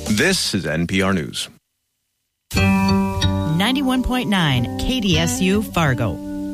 This is NPR News. 91.9 KDSU Fargo.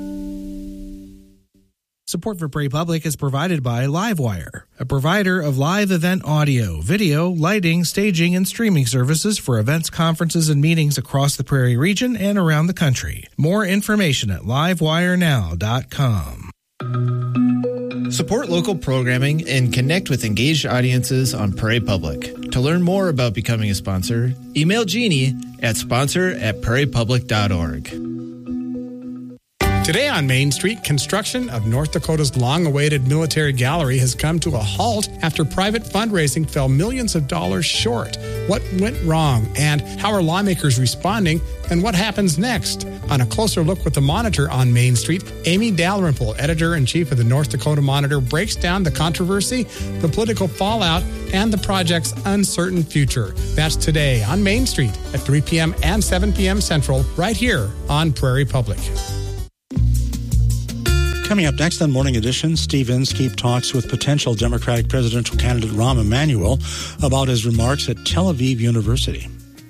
Support for Prairie Public is provided by Livewire, a provider of live event audio, video, lighting, staging, and streaming services for events, conferences, and meetings across the Prairie region and around the country. More information at livewirenow.com. Support local programming and connect with engaged audiences on Prairie Public. To learn more about becoming a sponsor, email Jeannie at sponsor@prairiepublic.org. Today on Main Street, construction of North Dakota's long-awaited military gallery has come to a halt after private fundraising fell millions of dollars short. What went wrong, and how are lawmakers responding, and what happens next? On a closer look with the Monitor on Main Street, Amy Dalrymple, editor-in-chief of the North Dakota Monitor, breaks down the controversy, the political fallout, and the project's uncertain future. That's today on Main Street at 3 p.m. and 7 p.m. Central, right here on Prairie Public. Coming up next on Morning Edition, Steve Inskeep talks with potential Democratic presidential candidate Rahm Emanuel about his remarks at Tel Aviv University.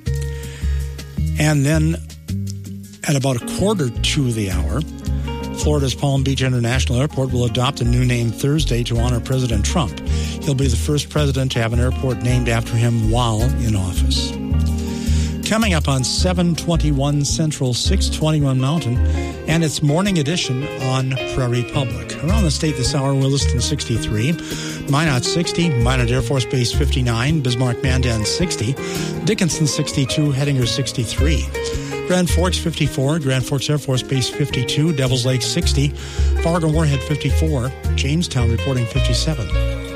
And then at about 1:45 Florida's Palm Beach International Airport will adopt a new name Thursday to honor President Trump. He'll be the first president to have an airport named after him while in office. Coming up on 721 Central, 621 Mountain, and it's Morning Edition on Prairie Public. Around the state this hour, Williston 63, Minot 60, Minot Air Force Base 59, Bismarck Mandan 60, Dickinson 62, Hettinger 63, Grand Forks 54, Grand Forks Air Force Base 52, Devils Lake 60, Fargo Moorhead 54, Jamestown reporting 57.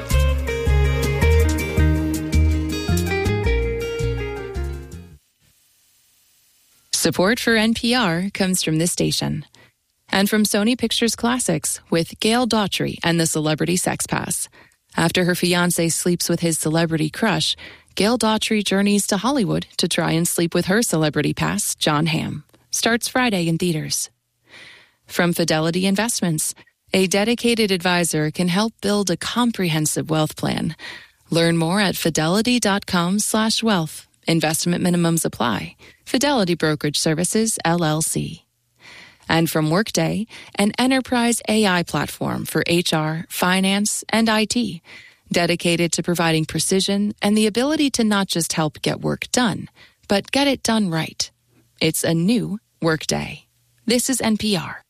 Support for NPR comes from this station and from Sony Pictures Classics with Gail Daughtry and the Celebrity Sex Pass. After her fiancé sleeps with his celebrity crush, Gail Daughtry journeys to Hollywood to try and sleep with her celebrity pass, John Hamm. Starts Friday in theaters. From Fidelity Investments, a dedicated advisor can help build a comprehensive wealth plan. Learn more at fidelity.com/wealth. Investment minimums apply. Fidelity Brokerage Services, LLC. And from Workday, an enterprise AI platform for HR, finance, and IT, dedicated to providing precision and the ability to not just help get work done, but get it done right. It's a new Workday. This is NPR.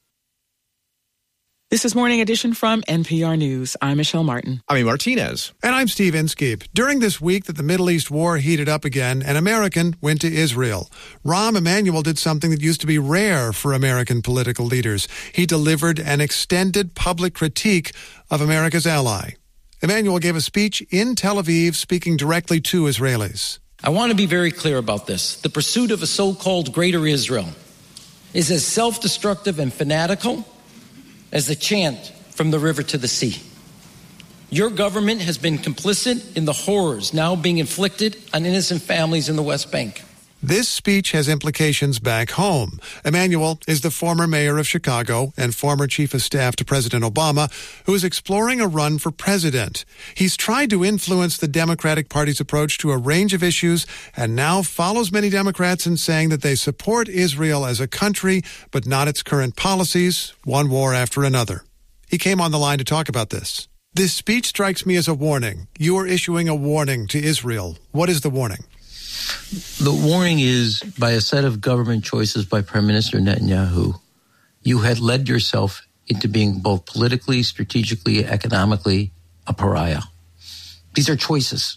This is Morning Edition from NPR News. I'm Michelle Martin. I'm Martinez. And I'm Steve Inskeep. During this week that the Middle East war heated up again, an American went to Israel. Rahm Emanuel did something that used to be rare for American political leaders. He delivered an extended public critique of America's ally. Emanuel gave a speech in Tel Aviv speaking directly to Israelis. I want to be very clear about this. The pursuit of a so-called Greater Israel is as self-destructive and fanatical as the chant from the river to the sea. Your government has been complicit in the horrors now being inflicted on innocent families in the West Bank. This speech has implications back home. Emanuel is the former mayor of Chicago and former chief of staff to President Obama, who is exploring a run for president. He's tried to influence the Democratic Party's approach to a range of issues and now follows many Democrats in saying that they support Israel as a country, but not its current policies, one war after another. He came on the line to talk about this. This speech strikes me as a warning. You are issuing a warning to Israel. What is the warning? The warning is by a set of government choices by Prime Minister Netanyahu. You had led yourself into being both politically, strategically, economically a pariah. These are choices.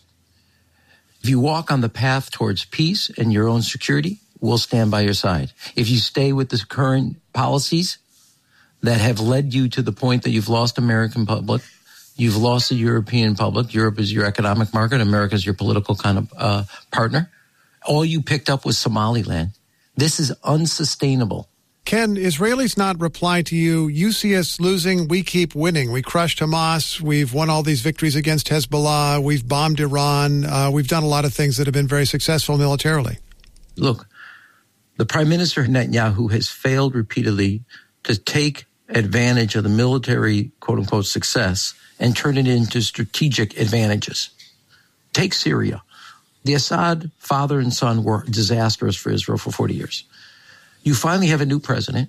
If you walk on the path towards peace and your own security, we'll stand by your side. If you stay with the current policies that have led you to the point that you've lost American public, you've lost the European public, Europe is your economic market, America is your political kind of partner, all you picked up was Somaliland. This is unsustainable. Can Israelis not reply to you, you see us losing, we keep winning. We crushed Hamas, we've won all these victories against Hezbollah, we've bombed Iran, we've done a lot of things that have been very successful militarily. Look, the Prime Minister Netanyahu has failed repeatedly to take advantage of the military, quote-unquote, success and turn it into strategic advantages. Take Syria. The Assad father and son were disastrous for Israel for 40 years. You finally have a new president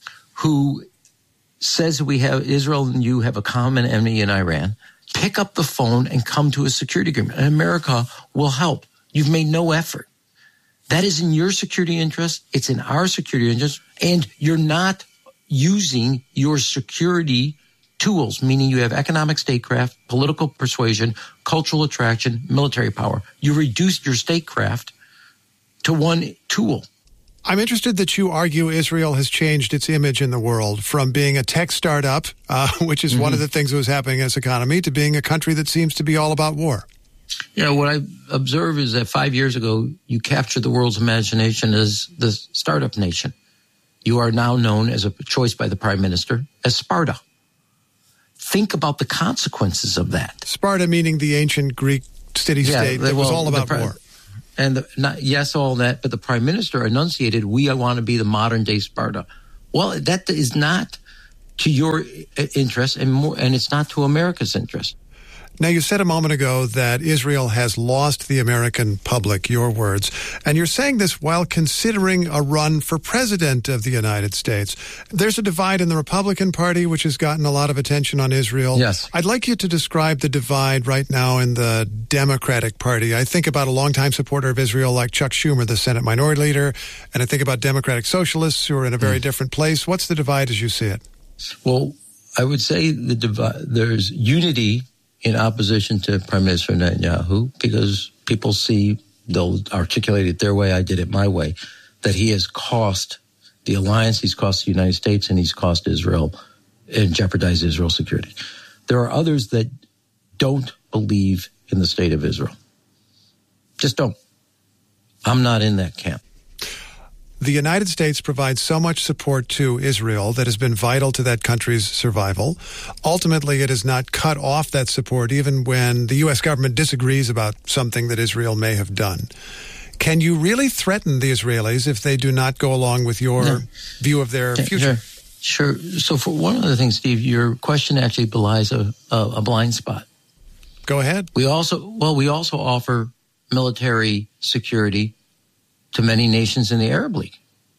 who says Israel and you have a common enemy in Iran. Pick up the phone and come to a security agreement. And America will help. You've made no effort. That is in your security interest. It's in our security interest. And you're not using your security tools, meaning you have economic statecraft, political persuasion, cultural attraction, military power. You reduced your statecraft to one tool. I'm interested that you argue Israel has changed its image in the world from being a tech startup, which is one of the things that was happening in its economy, to being a country that seems to be all about war. Yeah, what I observe is that 5 years ago, you captured the world's imagination as the startup nation. You are now known as a choice by the prime minister as Sparta. Think about the consequences of that. Sparta meaning the ancient Greek city-state that was all about war. And yes, all that, but the prime minister enunciated, we want to be the modern-day Sparta. Well, that is not to your interest, and it's not to America's interest. Now, you said a moment ago that Israel has lost the American public, your words, and you're saying this while considering a run for president of the United States. There's a divide in the Republican Party, which has gotten a lot of attention on Israel. Yes. I'd like you to describe the divide right now in the Democratic Party. I think about a longtime supporter of Israel like Chuck Schumer, the Senate Minority Leader, and I think about Democratic Socialists who are in a very different place. What's the divide as you see it? Well, I would say there's unity in opposition to Prime Minister Netanyahu, because people see, they'll articulate it their way, I did it my way, that he has cost the alliance, he's cost the United States, and he's cost Israel and jeopardized Israel's security. There are others that don't believe in the state of Israel. Just don't. I'm not in that camp. The United States provides so much support to Israel that has been vital to that country's survival. Ultimately, it has not cut off that support even when the U.S. government disagrees about something that Israel may have done. Can you really threaten the Israelis if they do not go along with your view of their future? Sure. So for one of the things, Steve, your question actually belies a blind spot. Go ahead. We also offer military security to many nations in the Arab League.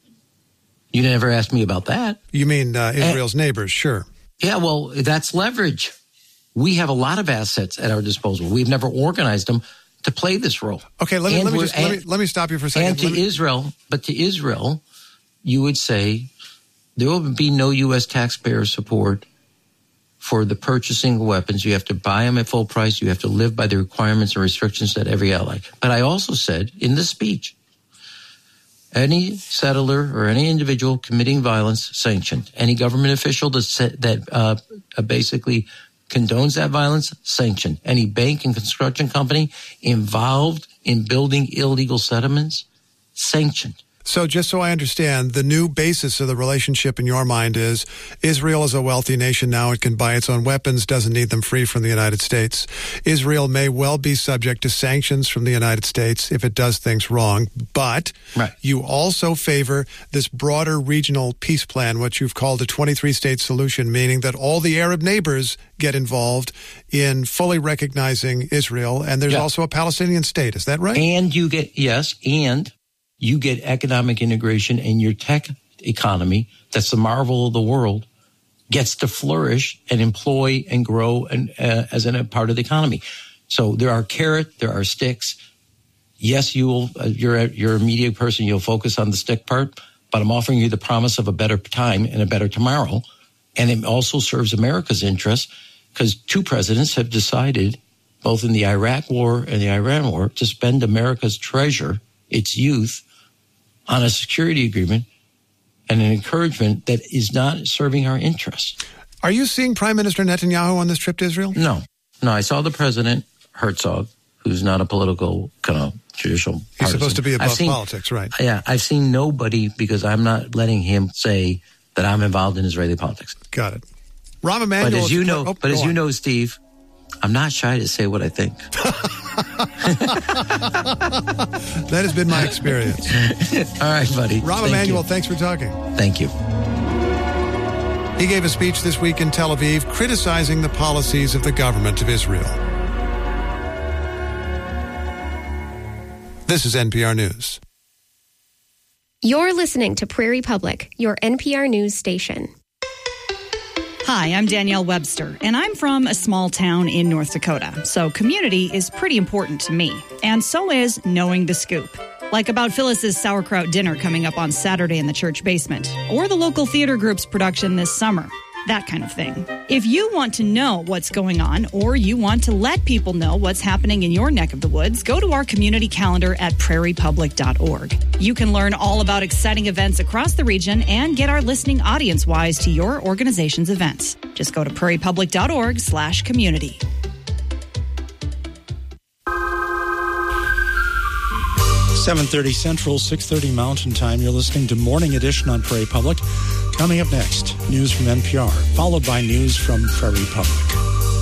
You never asked me about that. You mean Israel's neighbors, sure. Yeah, well, that's leverage. We have a lot of assets at our disposal. We've never organized them to play this role. Okay, let me stop you for a second. And to Israel, you would say there will be no U.S. taxpayer support for the purchasing of weapons. You have to buy them at full price. You have to live by the requirements and restrictions that every ally. But I also said in this speech, any settler or any individual committing violence sanctioned. Any government official that basically condones that violence sanctioned. Any bank and construction company involved in building illegal settlements sanctioned. So just so I understand, the new basis of the relationship in your mind is Israel is a wealthy nation now. It can buy its own weapons, doesn't need them free from the United States. Israel may well be subject to sanctions from the United States if it does things wrong. But you also favor this broader regional peace plan, what you've called a 23-state solution, meaning that all the Arab neighbors get involved in fully recognizing Israel. And there's also a Palestinian state. Is that right? And you get economic integration, and your tech economy, that's the marvel of the world, gets to flourish and employ and grow and as a part of the economy. So there are carrot, there are sticks. Yes, you're a media person, you'll focus on the stick part, but I'm offering you the promise of a better time and a better tomorrow. And it also serves America's interests, because two presidents have decided, both in the Iraq war and the Iran war, to spend America's treasure, its youth, on a security agreement and an encouragement that is not serving our interests. Are you seeing Prime Minister Netanyahu on this trip to Israel? No. I saw the President, Herzog, who's not a political kind of traditional partisan. He's supposed to be above politics, right? Yeah, I've seen nobody, because I'm not letting him say that I'm involved in Israeli politics. Got it. Rahm Emanuel. But as you know, Steve, I'm not shy to say what I think. That has been my experience. All right, buddy. Rahm Emanuel, thanks for talking. Thank you. He gave a speech this week in Tel Aviv criticizing the policies of the government of Israel. This is NPR News. You're listening to Prairie Public, your NPR news station. Hi, I'm Danielle Webster, and I'm from a small town in North Dakota, so community is pretty important to me, and so is knowing the scoop. Like about Phyllis's sauerkraut dinner coming up on Saturday in the church basement, or the local theater group's production this summer. That kind of thing. If you want to know what's going on, or you want to let people know what's happening in your neck of the woods, go to our community calendar at prairiepublic.org. You can learn all about exciting events across the region and get our listening audience wise to your organization's events. Just go to prairiepublic.org/community. .30 Central, 6:30 Mountain Time. You're listening to Morning Edition on Prairie Public. Coming up next, news from NPR, followed by news from Prairie Public.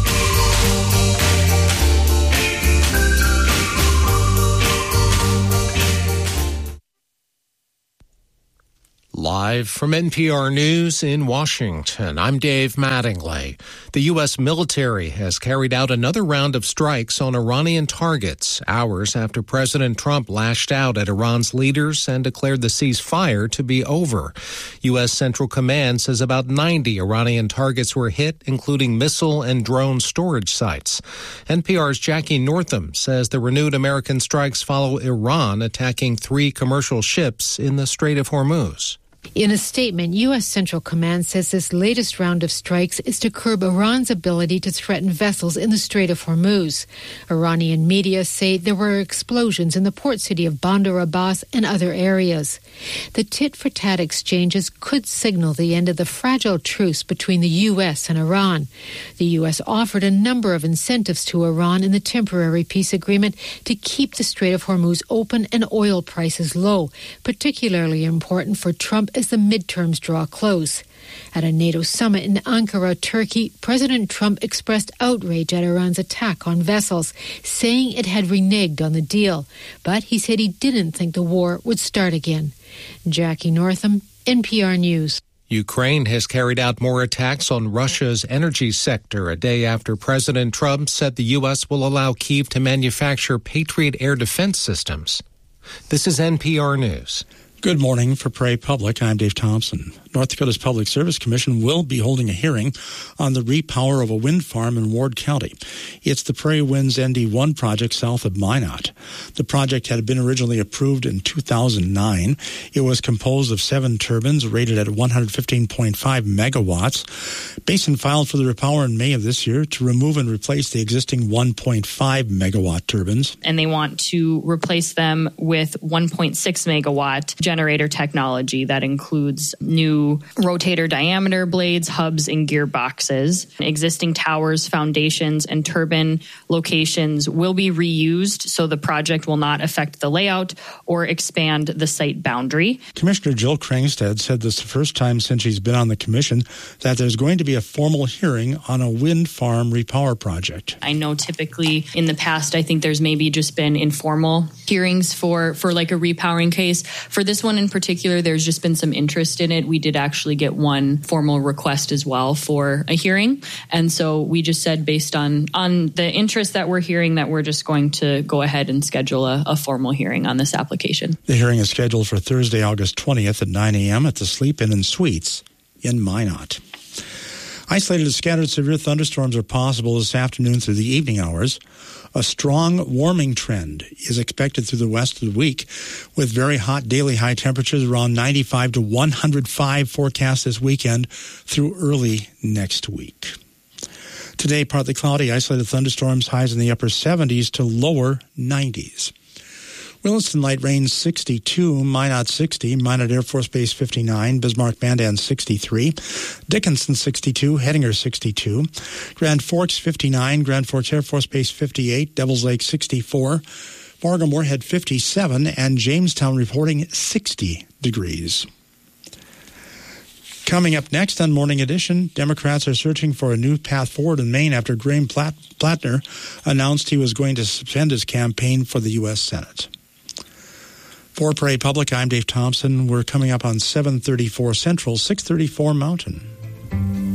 Live from NPR News in Washington, I'm Dave Mattingly. The U.S. military has carried out another round of strikes on Iranian targets, hours after President Trump lashed out at Iran's leaders and declared the ceasefire to be over. U.S. Central Command says about 90 Iranian targets were hit, including missile and drone storage sites. NPR's Jackie Northam says the renewed American strikes follow Iran attacking 3 commercial ships in the Strait of Hormuz. In a statement, U.S. Central Command says this latest round of strikes is to curb Iran's ability to threaten vessels in the Strait of Hormuz. Iranian media say there were explosions in the port city of Bandar Abbas and other areas. The tit-for-tat exchanges could signal the end of the fragile truce between the U.S. and Iran. The U.S. offered a number of incentives to Iran in the temporary peace agreement to keep the Strait of Hormuz open and oil prices low, particularly important for Trump as the midterms draw close. At a NATO summit in Ankara, Turkey, President Trump expressed outrage at Iran's attack on vessels, saying it had reneged on the deal. But he said he didn't think the war would start again. Jackie Northam, NPR News. Ukraine has carried out more attacks on Russia's energy sector a day after President Trump said the U.S. will allow Kyiv to manufacture Patriot air defense systems. This is NPR News. Good morning. For Prairie Public, I'm Dave Thompson. North Dakota's Public Service Commission will be holding a hearing on the repower of a wind farm in Ward County. It's the Prairie Winds ND1 project south of Minot. The project had been originally approved in 2009. It was composed of 7 turbines rated at 115.5 megawatts. Basin filed for the repower in May of this year to remove and replace the existing 1.5 megawatt turbines. And they want to replace them with 1.6 megawatt generator technology that includes new rotator diameter blades, hubs, and gearboxes. Existing towers, foundations, and turbine locations will be reused, so the project will not affect the layout or expand the site boundary. Commissioner Jill Krangstad said this is the first time since she's been on the commission that there's going to be a formal hearing on a wind farm repower project. I know typically in the past, I think there's maybe just been informal hearings for like a repowering case. For this one in particular, there's just been some interest in it. We did actually get one formal request as well for a hearing. And so we just said based on the interest that we're hearing that we're just going to go ahead and schedule a formal hearing on this application. The hearing is scheduled for Thursday, August 20th at 9 a.m. at the Sleep Inn and Suites in Minot. Isolated to scattered severe thunderstorms are possible this afternoon through the evening hours. A strong warming trend is expected through the rest of the week, with very hot daily high temperatures around 95 to 105 forecast this weekend through early next week. Today, partly cloudy, isolated thunderstorms, highs in the upper 70s to lower 90s. Williston light rain 62, Minot 60, Minot Air Force Base 59, Bismarck Mandan 63, Dickinson 62, Hettinger 62, Grand Forks 59, Grand Forks Air Force Base 58, Devils Lake 64, Morgan Moorhead 57, and Jamestown reporting 60 degrees. Coming up next on Morning Edition, Democrats are searching for a new path forward in Maine after Graham Plattner announced he was going to suspend his campaign for the U.S. Senate. For Prairie Public, I'm Dave Thompson. We're coming up on 7:34 Central, 6:34 Mountain.